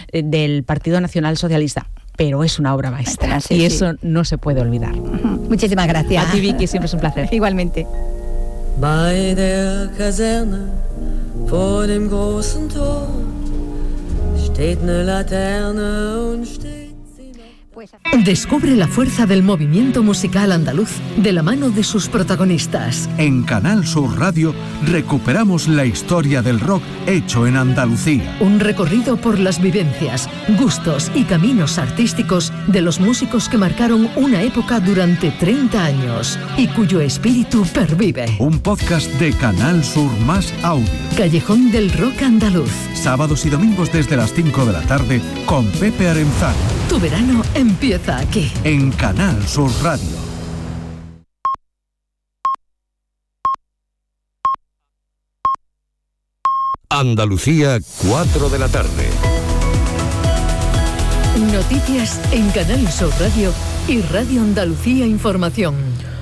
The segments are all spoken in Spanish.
del Partido Nacional Socialista. Pero es una obra maestra y eso no se puede olvidar. Muchísimas gracias. A ti, Vicky, siempre es un placer. Igualmente. Bei der Kaserne vor dem großen Tor steht eine Laterne und steht. Descubre la fuerza del movimiento musical andaluz de la mano de sus protagonistas. En Canal Sur Radio recuperamos la historia del rock hecho en Andalucía. Un recorrido por las vivencias, gustos y caminos artísticos de los músicos que marcaron una época durante 30 años y cuyo espíritu pervive. Un podcast de Canal Sur Más Audio. Callejón del Rock Andaluz. Sábados y domingos desde las 5 de la tarde con Pepe Arenzano. Tu verano empieza aquí. En Canal Sur Radio. Andalucía, 4 de la tarde. Noticias en Canal Sur Radio y Radio Andalucía Información.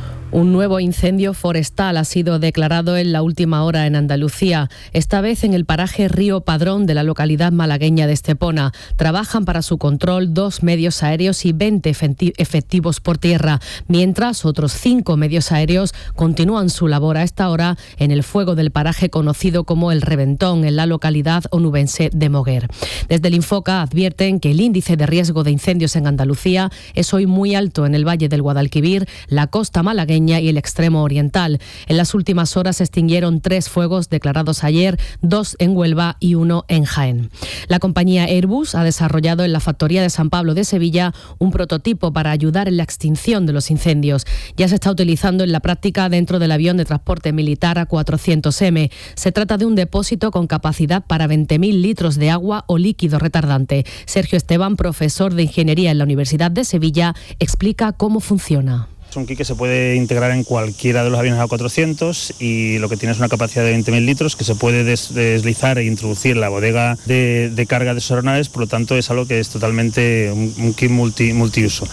Un nuevo incendio forestal ha sido declarado en la última hora en Andalucía, esta vez en el paraje Río Padrón de la localidad malagueña de Estepona. Trabajan para su control 2 medios aéreos y 20 efectivos por tierra, mientras otros 5 medios aéreos continúan su labor a esta hora en el fuego del paraje conocido como El Reventón, en la localidad onubense de Moguer. Desde el Infoca advierten que el índice de riesgo de incendios en Andalucía es hoy muy alto en el Valle del Guadalquivir, la costa malagueña y el extremo oriental. En las últimas horas se extinguieron 3 fuegos declarados ayer, 2 en Huelva y 1 en Jaén. La compañía Airbus ha desarrollado en la factoría de San Pablo de Sevilla un prototipo para ayudar en la extinción de los incendios. Ya se está utilizando en la práctica dentro del avión de transporte militar A400M. Se trata de un depósito con capacidad para 20.000 litros de agua o líquido retardante. Sergio Esteban, profesor de Ingeniería en la Universidad de Sevilla, explica cómo funciona. Es un kit que se puede integrar en cualquiera de los aviones A400 y lo que tiene es una capacidad de 20.000 litros que se puede deslizar e introducir en la bodega de carga de esos aeronaves, por lo tanto es algo que es totalmente un kit multiuso.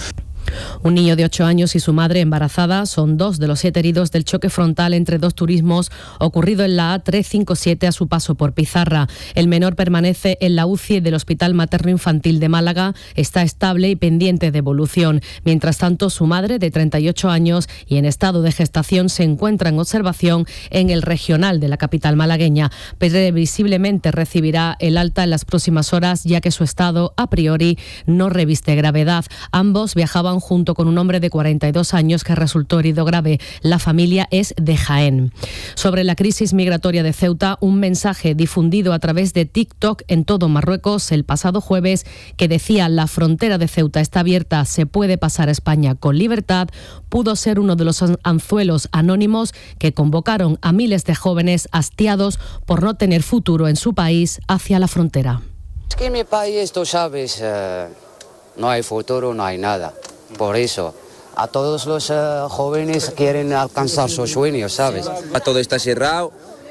Un niño de 8 años y su madre embarazada son 2 de los 7 heridos del choque frontal entre 2 turismos ocurrido en la A357 a su paso por Pizarra. El menor permanece en la UCI del Hospital Materno Infantil de Málaga, está estable y pendiente de evolución. Mientras tanto, su madre, de 38 años y en estado de gestación, se encuentra en observación en el regional de la capital malagueña. Previsiblemente recibirá el alta en las próximas horas, ya que su estado, a priori, no reviste gravedad. Ambos viajaban junto con un hombre de 42 años que resultó herido grave. La familia es de Jaén. Sobre la crisis migratoria de Ceuta, un mensaje difundido a través de TikTok en todo Marruecos el pasado jueves que decía: la frontera de Ceuta está abierta, se puede pasar a España con libertad, pudo ser uno de los anzuelos anónimos que convocaron a miles de jóvenes hastiados por no tener futuro en su país hacia la frontera. Es que en mi país, tú sabes, no hay futuro, no hay nada. Por eso, a todos los jóvenes quieren alcanzar sus sueños, ¿sabes? Todo está cerrado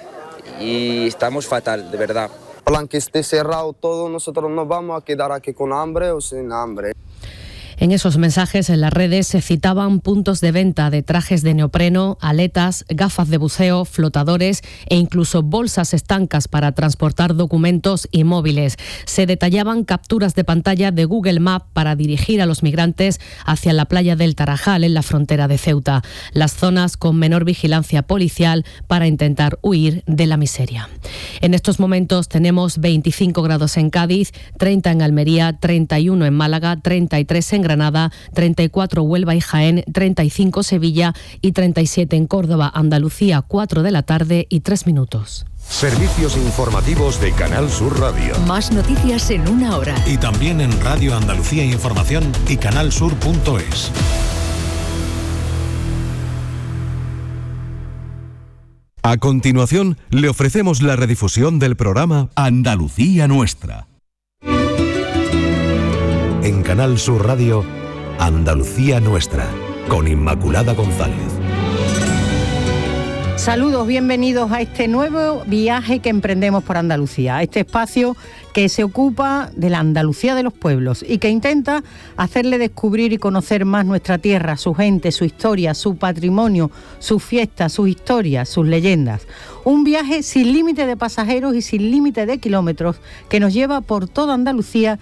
y estamos fatal, de verdad. Aunque esté cerrado todo, nosotros nos vamos a quedar aquí con hambre o sin hambre. En esos mensajes en las redes se citaban puntos de venta de trajes de neopreno, aletas, gafas de buceo, flotadores e incluso bolsas estancas para transportar documentos y móviles. Se detallaban capturas de pantalla de Google Maps para dirigir a los migrantes hacia la playa del Tarajal, en la frontera de Ceuta, las zonas con menor vigilancia policial para intentar huir de la miseria. En estos momentos tenemos 25 grados en Cádiz, 30 en Almería, 31 en Málaga, 33 en Granada, 34 Huelva y Jaén, 35 Sevilla y 37 en Córdoba. Andalucía, 4 de la tarde y 3 minutos. Servicios informativos de Canal Sur Radio. Más noticias en una hora. Y también en Radio Andalucía Información y canalsur.es. A continuación, le ofrecemos la redifusión del programa Andalucía Nuestra. En Canal Sur Radio, Andalucía Nuestra, con Inmaculada González. Saludos, bienvenidos a este nuevo viaje que emprendemos por Andalucía, este espacio que se ocupa de la Andalucía de los pueblos y que intenta hacerle descubrir y conocer más nuestra tierra, su gente, su historia, su patrimonio, sus fiestas, sus historias, sus leyendas. Un viaje sin límite de pasajeros y sin límite de kilómetros que nos lleva por toda Andalucía